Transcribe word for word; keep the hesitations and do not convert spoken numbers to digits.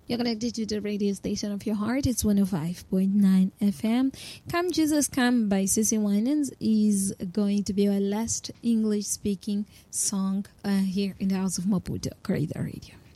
You're connected to the radio station of your heart. It's one oh five point nine F M. Come Jesus Come by Cissy Winans is going to be our last English-speaking song uh, here in the House of Maputo, Corridor Radio.